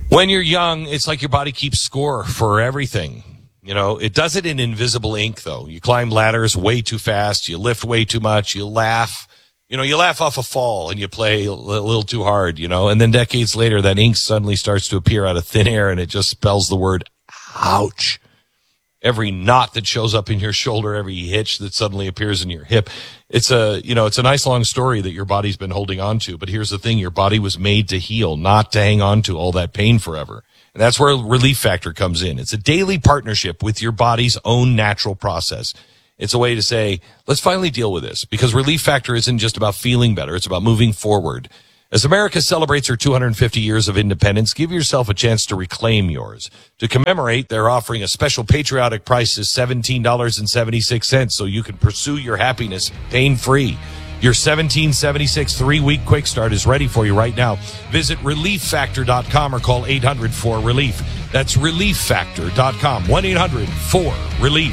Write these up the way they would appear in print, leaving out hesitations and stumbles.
When you're young, it's like your body keeps score for everything. You know, it does it in invisible ink, though. You climb ladders way too fast. You lift way too much. You laugh. You laugh off a fall and you play a little too hard, and then decades later, that ink suddenly starts to appear out of thin air and it just spells the word ouch. Every knot that shows up in your shoulder, every hitch that suddenly appears in your hip. It's a nice long story that your body's been holding on to. But here's the thing. Your body was made to heal, not to hang on to all that pain forever. And that's where Relief Factor comes in. It's a daily partnership with your body's own natural process. It's a way to say, let's finally deal with this, because Relief Factor isn't just about feeling better. It's about moving forward. As America celebrates her 250 years of independence, give yourself a chance to reclaim yours. To commemorate, they're offering a special patriotic price of $17.76 so you can pursue your happiness pain-free. Your $17.76 3-week quick start is ready for you right now. Visit ReliefFactor.com or call 800-4RELIEF. That's ReliefFactor.com, 1-800-4RELIEF.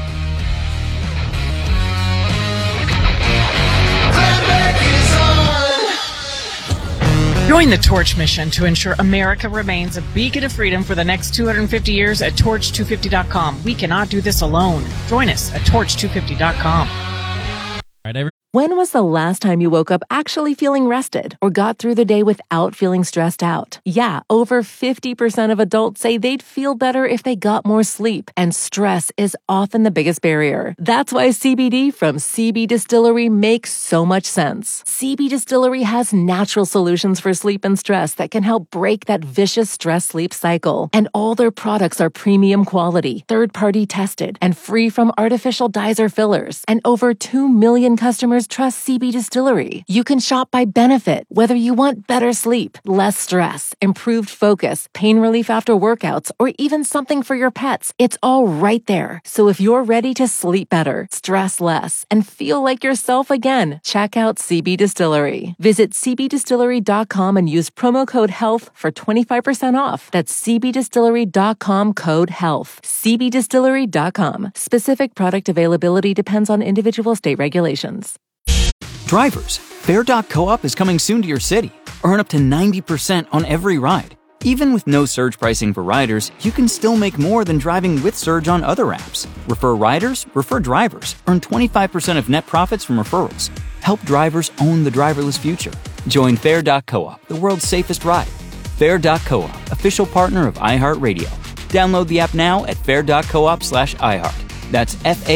Join the Torch mission to ensure America remains a beacon of freedom for the next 250 years at Torch250.com. We cannot do this alone. Join us at Torch250.com. When was the last time you woke up actually feeling rested or got through the day without feeling stressed out? Yeah, over 50% of adults say they'd feel better if they got more sleep, and stress is often the biggest barrier. That's why CBD from CB Distillery makes so much sense. CB Distillery has natural solutions for sleep and stress that can help break that vicious stress-sleep cycle. And all their products are premium quality, third-party tested, and free from artificial dyes or fillers. And over 2 million customers trust CB Distillery. You can shop by benefit, whether you want better sleep, less stress, improved focus, pain relief after workouts, or even something for your pets. It's all right there. So if you're ready to sleep better, stress less, and feel like yourself again, check out CB Distillery. Visit cbdistillery.com and use promo code HEALTH for 25% off. That's cbdistillery.com, code HEALTH. cbdistillery.com. Specific product availability depends on individual state regulations. Drivers, Fair.coop is coming soon to your city. Earn up to 90% on every ride. Even with no surge pricing for riders, you can still make more than driving with Surge on other apps. Refer riders, refer drivers. Earn 25% of net profits from referrals. Help drivers own the driverless future. Join Fair.coop, the world's safest ride. Fair.coop, official partner of iHeartRadio. Download the app now at fair.coop/iHeart. That's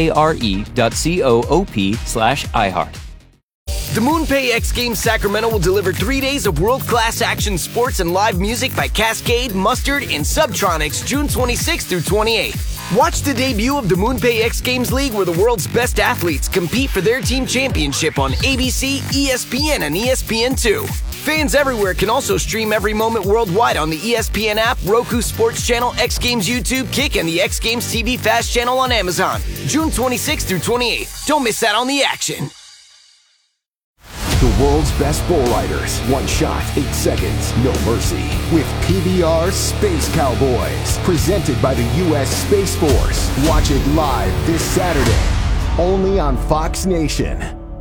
FARE.coop/iHeart. The MoonPay X Games Sacramento will deliver 3 days of world-class action sports and live music by Cascade, Mustard, and Subtronics June 26th through 28th. Watch the debut of the MoonPay X Games League, where the world's best athletes compete for their team championship on ABC, ESPN, and ESPN2. Fans everywhere can also stream every moment worldwide on the ESPN app, Roku Sports Channel, X Games YouTube, Kick, and the X Games TV Fast channel on Amazon. June 26th through 28th. Don't miss out on the action. The world's best bull riders. One shot, 8 seconds, no mercy. With PBR Space Cowboys. Presented by the U.S. Space Force. Watch it live this Saturday. Only on Fox Nation.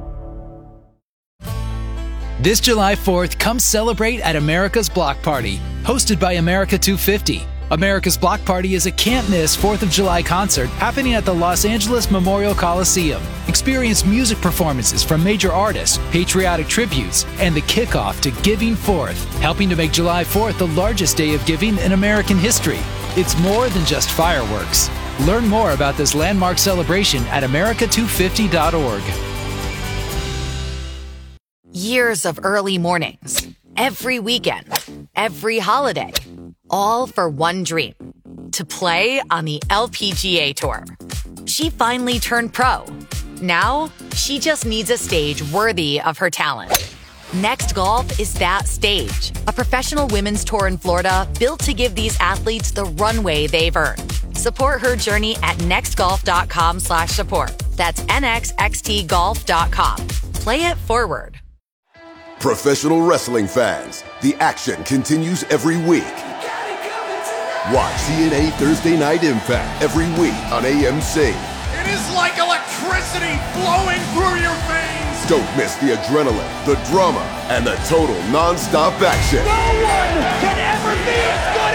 This July 4th, come celebrate at America's Block Party. Hosted by America 250. America's Block Party is a can't-miss 4th of July concert happening at the Los Angeles Memorial Coliseum. Experience music performances from major artists, patriotic tributes, and the kickoff to Giving Forth, helping to make July 4th the largest day of giving in American history. It's more than just fireworks. Learn more about this landmark celebration at america250.org. Years of early mornings, every weekend, every holiday, all for one dream, to play on the LPGA Tour. She finally turned pro. Now, she just needs a stage worthy of her talent. Next Golf is that stage, a professional women's tour in Florida built to give these athletes the runway they've earned. Support her journey at nextgolf.com/support. That's nxxtgolf.com. Play it forward. Professional wrestling fans, the action continues every week. Watch TNA Thursday Night Impact every week on AMC. It is like electricity flowing through your veins. Don't miss the adrenaline, the drama, and the total non-stop action. No one can ever be as good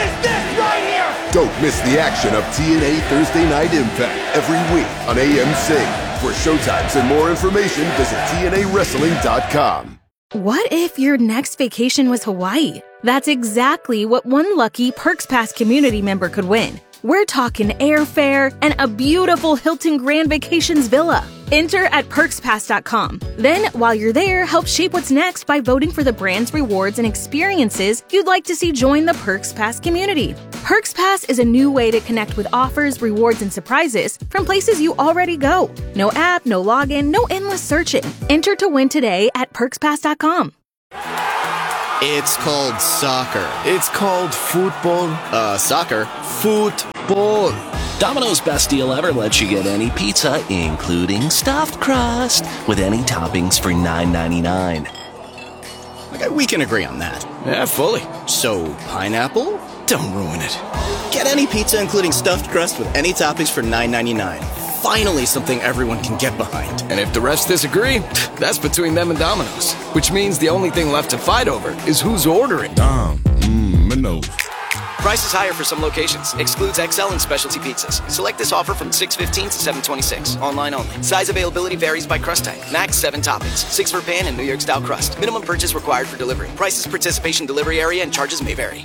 Don't miss the action of TNA Thursday Night Impact every week on AMC. For showtimes and more information, visit TNAWrestling.com. What if your next vacation was Hawaii? That's exactly what one lucky Perks Pass community member could win. We're talking airfare and a beautiful Hilton Grand Vacations villa. Enter at perkspass.com. Then, while you're there, help shape what's next by voting for the brands, rewards, and experiences you'd like to see join the Perks Pass community. Perks Pass is a new way to connect with offers, rewards, and surprises from places you already go. No app, no login, no endless searching. Enter to win today at perkspass.com. It's called soccer. It's called football. Soccer. Football. Domino's Best Deal Ever lets you get any pizza, including stuffed crust, with any toppings for $9.99. Okay, we can agree on that. Yeah, fully. So, pineapple? Don't ruin it. Get any pizza, including stuffed crust, with any toppings for $9.99. Finally, something everyone can get behind. And if the rest disagree, that's between them and Domino's. Which means the only thing left to fight over is who's ordering. Domino's. Price is higher for some locations. Excludes XL and specialty pizzas. Select this offer from 6/15 to 7/26. Online only. Size availability varies by crust type. Max 7 toppings. 6 for pan and New York style crust. Minimum purchase required for delivery. Prices, participation, delivery area, and charges may vary.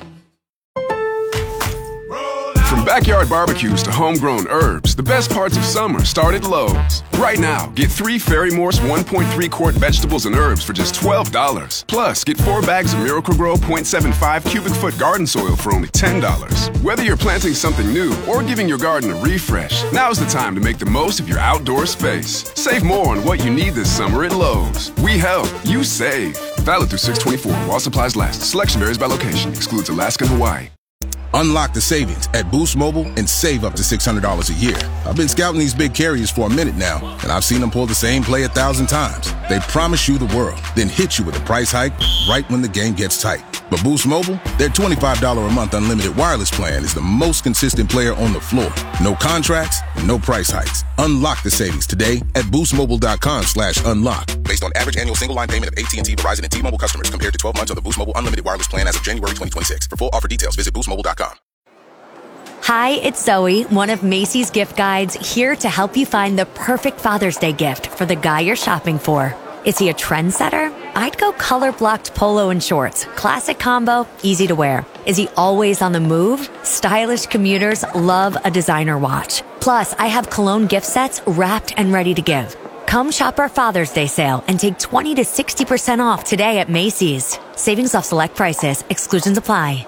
From backyard barbecues to homegrown herbs, the best parts of summer start at Lowe's. Right now, get 3 Ferry Morse 1.3 quart vegetables and herbs for just $12. Plus, get 4 bags of Miracle-Gro 0.75 cubic foot garden soil for only $10. Whether you're planting something new or giving your garden a refresh, now's the time to make the most of your outdoor space. Save more on what you need this summer at Lowe's. We help, you save. Valid through 6/24 while supplies last. Selection varies by location. Excludes Alaska and Hawaii. Unlock the savings at Boost Mobile and save up to $600 a year. I've been scouting these big carriers for a minute now, and I've seen them pull the same play 1,000 times. They promise you the world, then hit you with a price hike right when the game gets tight. But Boost Mobile, their $25 a month unlimited wireless plan is the most consistent player on the floor. No contracts, no price hikes. Unlock the savings today at boostmobile.com/unlock. Based on average annual single line payment of AT&T, Verizon, and T-Mobile customers compared to 12 months of the Boost Mobile unlimited wireless plan as of January 2026. For full offer details, visit boostmobile.com. Hi, it's Zoe, one of Macy's gift guides, here to help you find the perfect Father's Day gift for the guy you're shopping for. Is he a trendsetter? I'd go color-blocked polo and shorts. Classic combo, easy to wear. Is he always on the move? Stylish commuters love a designer watch. Plus, I have cologne gift sets wrapped and ready to give. Come shop our Father's Day sale and take 20 to 60% off today at Macy's. Savings off select prices. Exclusions apply.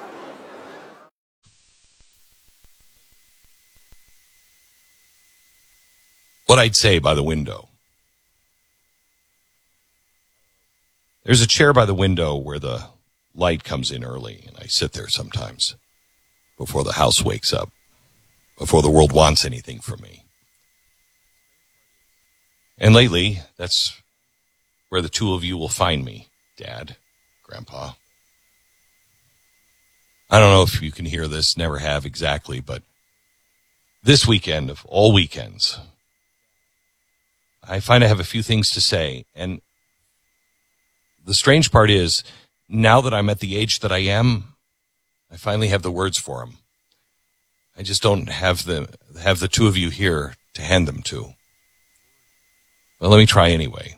What I'd say by the window. There's a chair by the window where the light comes in early, and I sit there sometimes before the house wakes up, before the world wants anything from me. And lately, that's where the two of you will find me, Dad, Grandpa. I don't know if you can hear this, never have exactly, but this weekend of all weekends, I find I have a few things to say, and the strange part is, now that I'm at the age that I am, I finally have the words for them. I just don't have the two of you here to hand them to. Well, let me try anyway.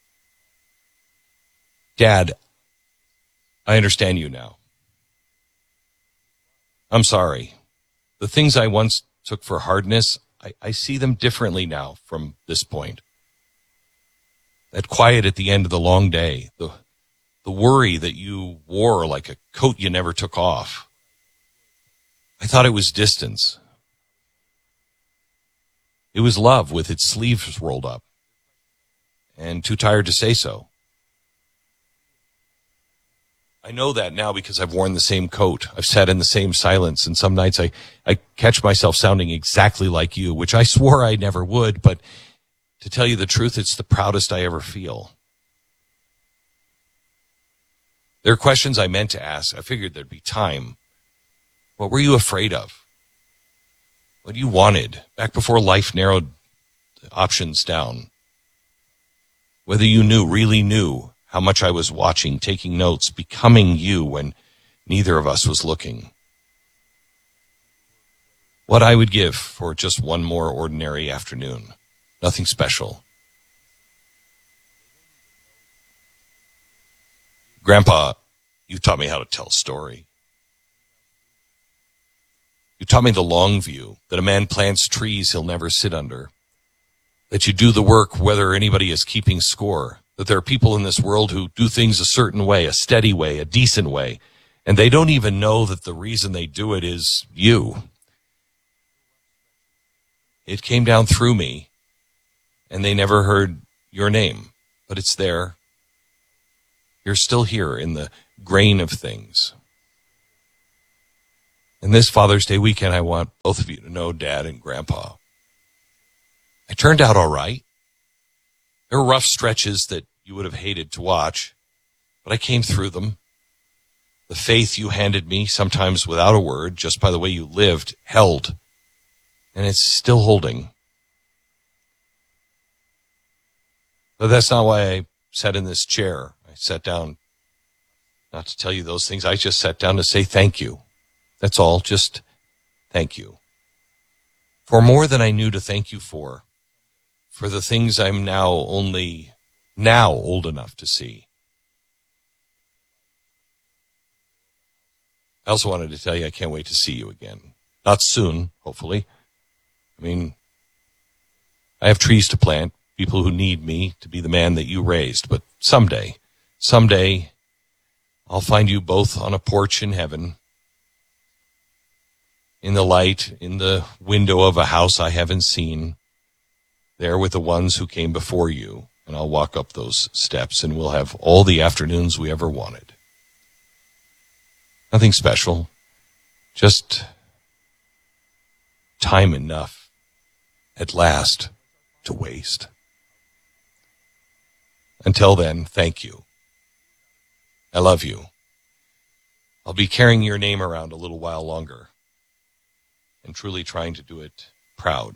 Dad, I understand you now. I'm sorry. The things I once took for hardness, I see them differently now from this point. That quiet at the end of the long day, the worry that you wore like a coat you never took off. I thought it was distance. It was love with its sleeves rolled up, and too tired to say so. I know that now because I've worn the same coat. I've sat in the same silence, and some nights I catch myself sounding exactly like you, which I swore I never would, but to tell you the truth, it's the proudest I ever feel. There are questions I meant to ask. I figured there'd be time. What were you afraid of? What you wanted back before life narrowed the options down? Whether you really knew how much I was watching, taking notes, becoming you when neither of us was looking. what I would give for just one more ordinary afternoon. Nothing special. Grandpa, you taught me how to tell a story. You taught me the long view, that a man plants trees he'll never sit under, that you do the work whether anybody is keeping score, that there are people in this world who do things a certain way, a steady way, a decent way, and they don't even know that the reason they do it is you. It came down through me, and they never heard your name, but it's there. You're still here in the grain of things. And this Father's Day weekend, I want both of you to know Dad and Grandpa. I turned out all right. There were rough stretches that you would have hated to watch, but I came through them. The faith you handed me, sometimes without a word, just by the way you lived, held. And it's still holding. But that's not why I sat in this chair. I sat down not to tell you those things. I just sat down to say thank you. That's all. Just thank you. For more than I knew to thank you for the things I'm now only now old enough to see. I also wanted to tell you I can't wait to see you again. Not soon, hopefully. I mean, I have trees to plant, people who need me to be the man that you raised, but someday, I'll find you both on a porch in heaven, in the light, in the window of a house I haven't seen, there with the ones who came before you, and I'll walk up those steps, and we'll have all the afternoons we ever wanted. Nothing special, just time enough, at last, to waste. Until then, thank you. I love you. I'll be carrying your name around a little while longer and truly trying to do it proud.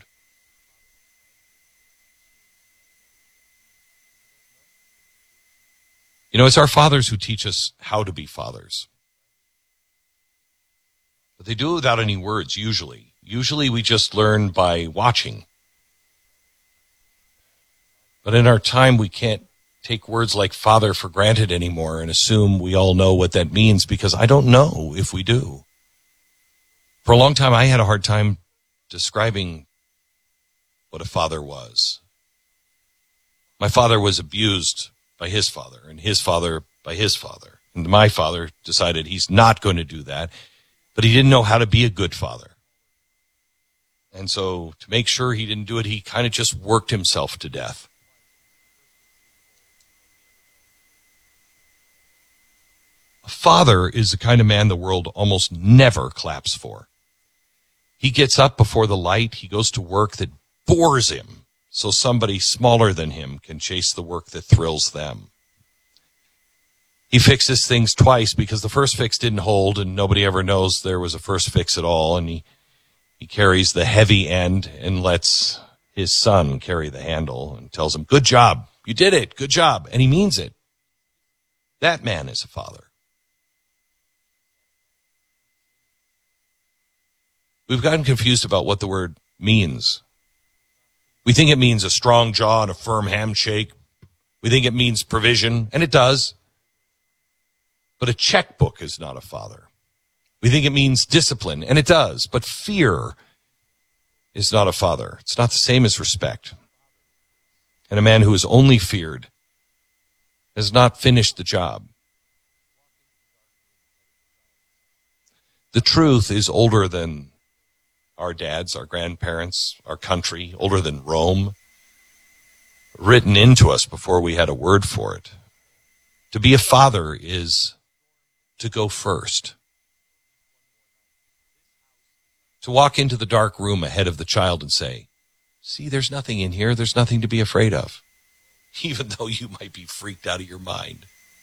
You know, it's our fathers who teach us how to be fathers. But they do it without any words, usually. Usually we just learn by watching. But in our time, we can't take words like father for granted anymore and assume we all know what that means, because I don't know if we do. For a long time, I had a hard time describing what a father was. My father was abused by his father, and his father by his father. And my father decided he's not going to do that, but he didn't know how to be a good father. And so to make sure he didn't do it, he kind of just worked himself to death. A father is the kind of man the world almost never claps for. He gets up before the light. He goes to work that bores him so somebody smaller than him can chase the work that thrills them. He fixes things twice because the first fix didn't hold, and nobody ever knows there was a first fix at all. And he carries the heavy end and lets his son carry the handle and tells him, "Good job. You did it. Good job." And he means it. That man is a father. We've gotten confused about what the word means. We think it means a strong jaw and a firm handshake. We think it means provision, and it does. But a checkbook is not a father. We think it means discipline, and it does. But fear is not a father. It's not the same as respect. And a man who is only feared has not finished the job. The truth is older than our dads, our grandparents, our country, older than Rome, written into us before we had a word for it. To be a father is to go first. To walk into the dark room ahead of the child and say, "See, there's nothing in here. There's nothing to be afraid of," even though you might be freaked out of your mind.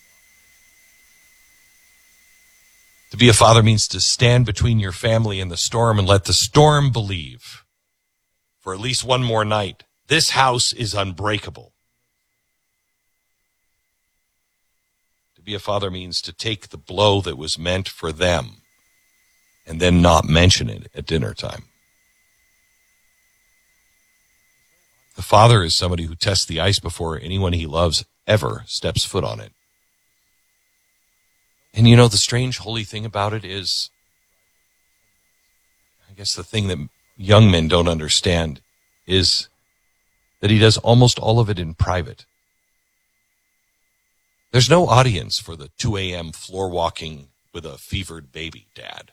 To be a father means to stand between your family and the storm and let the storm believe, for at least one more night, this house is unbreakable. To be a father means to take the blow that was meant for them and then not mention it at dinner time. The father is somebody who tests the ice before anyone he loves ever steps foot on it. And you know, the strange, holy thing about it is, I guess the thing that young men don't understand is that he does almost all of it in private. There's no audience for the 2 a.m. floor walking with a fevered baby dad.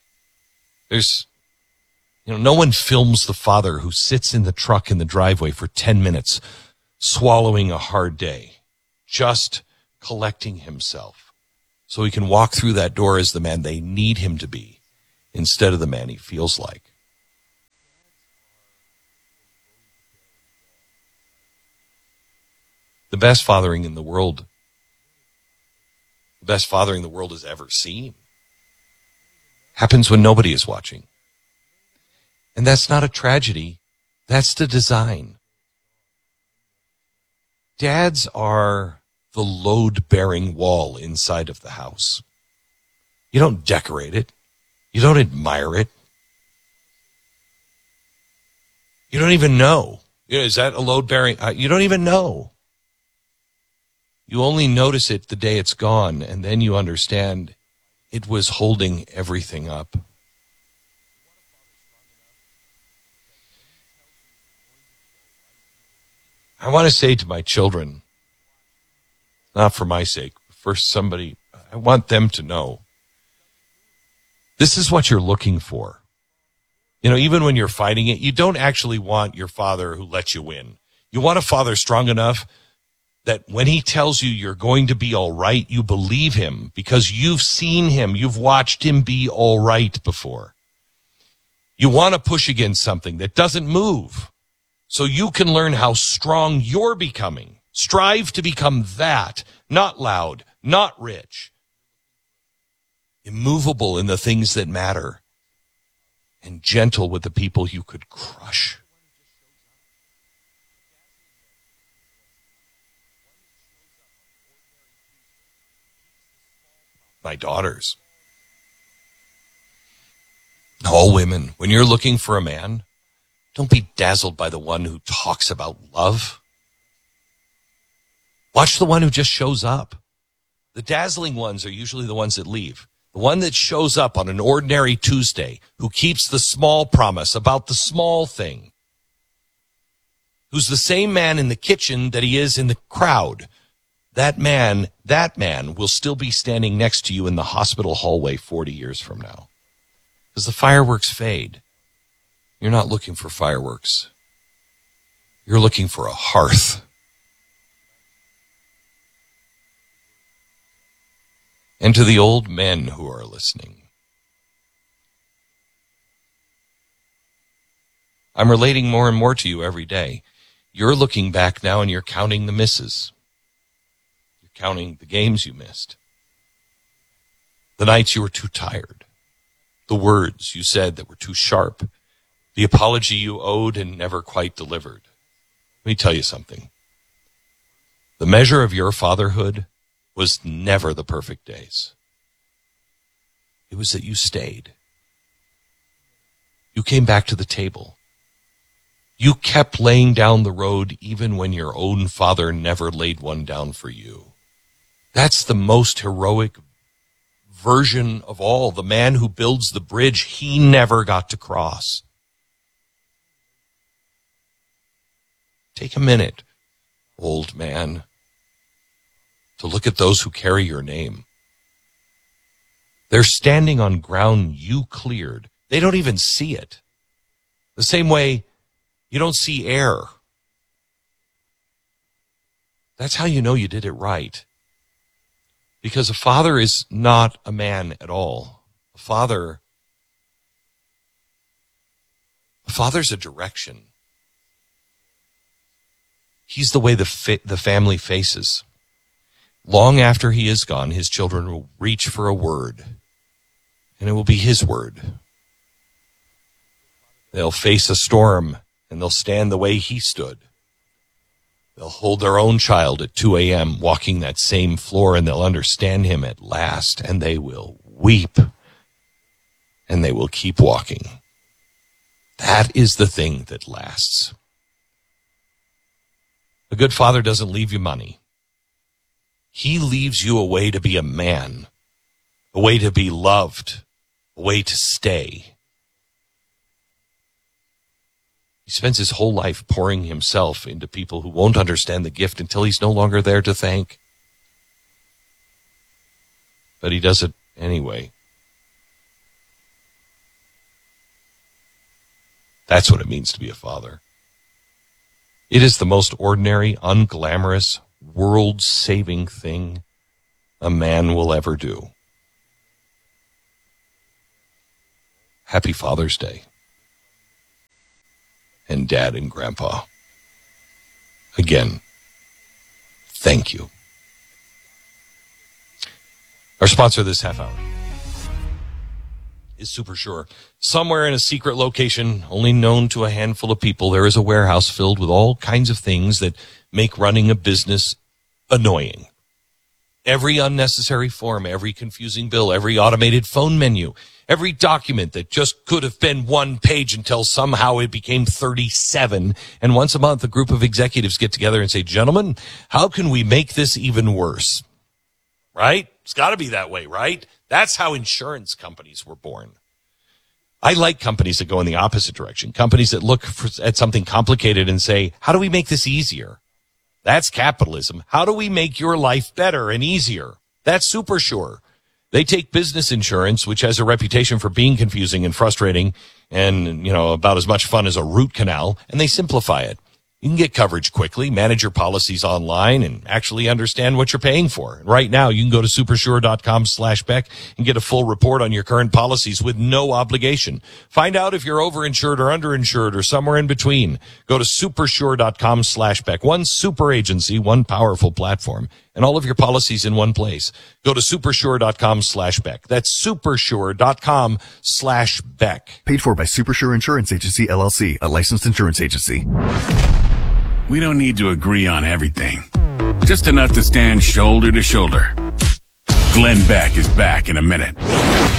No one films the father who sits in the truck in the driveway for 10 minutes, swallowing a hard day, just collecting himself so he can walk through that door as the man they need him to be instead of the man he feels like. The best fathering the world has ever seen happens when nobody is watching. And that's not a tragedy. That's the design. Dads are the load-bearing wall inside of the house. You don't decorate it. You don't admire it. You don't even know. Is that a load-bearing? You don't even know. You only notice it the day it's gone, and then you understand it was holding everything up. I want to say to my children, not for my sake, for somebody, I want them to know, this is what you're looking for. Even when you're fighting it, you don't actually want your father who lets you win. You want a father strong enough that when he tells you you're going to be all right, you believe him because you've seen him. You've watched him be all right before. You want to push against something that doesn't move so you can learn how strong you're becoming. Strive to become that, not loud, not rich, immovable in the things that matter, and gentle with the people you could crush. My daughters, all women, when you're looking for a man, don't be dazzled by the one who talks about love. Watch the one who just shows up. The dazzling ones are usually the ones that leave. The one that shows up on an ordinary Tuesday, who keeps the small promise about the small thing, who's the same man in the kitchen that he is in the crowd. That man will still be standing next to you in the hospital hallway 40 years from now. Because the fireworks fade. You're not looking for fireworks. You're looking for a hearth. And to the old men who are listening, I'm relating more and more to you every day. You're looking back now and you're counting the misses. Counting the games you missed, the nights you were too tired, the words you said that were too sharp, the apology you owed and never quite delivered. Let me tell you something. The measure of your fatherhood was never the perfect days. It was that you stayed. You came back to the table. You kept laying down the road even when your own father never laid one down for you. That's the most heroic version of all. The man who builds the bridge he never got to cross. Take a minute, old man, to look at those who carry your name. They're standing on ground you cleared. They don't even see it. The same way you don't see air. That's how you know you did it right. Because a father is not a man at all. A father's a direction. He's the way the family faces. Long after he is gone, his children will reach for a word, and it will be his word. They'll face a storm, and they'll stand the way he stood. They'll hold their own child at 2 a.m. walking that same floor, and they'll understand him at last, and they will weep, and they will keep walking. That is the thing that lasts. A good father doesn't leave you money. He leaves you a way to be a man, a way to be loved, a way to stay. He spends his whole life pouring himself into people who won't understand the gift until he's no longer there to thank. But he does it anyway. That's what it means to be a father. It is the most ordinary, unglamorous, world-saving thing a man will ever do. Happy Father's Day. And Dad and Grandpa. Again, thank you. Our sponsor this half hour is Supersure. Somewhere in a secret location, only known to a handful of people, there is a warehouse filled with all kinds of things that make running a business annoying. Every unnecessary form, every confusing bill, every automated phone menu, every document that just could have been one page until somehow it became 37. And once a month, a group of executives get together and say, gentlemen, how can we make this even worse? Right? It's got to be that way, right? That's how insurance companies were born. I like companies that go in the opposite direction. Companies that look at something complicated and say, how do we make this easier? That's capitalism. How do we make your life better and easier? That's Supersure. They take business insurance, which has a reputation for being confusing and frustrating and, about as much fun as a root canal, and they simplify it. You can get coverage quickly, manage your policies online, and actually understand what you're paying for. And right now, you can go to supersure.com/Beck and get a full report on your current policies with no obligation. Find out if you're overinsured or underinsured or somewhere in between. Go to supersure.com/Beck. One super agency, one powerful platform, and all of your policies in one place. Go to supersure.com/Beck. That's supersure.com/Beck. Paid for by Supersure Insurance Agency, LLC, a licensed insurance agency. We don't need to agree on everything. Just enough to stand shoulder to shoulder. Glenn Beck is back in a minute.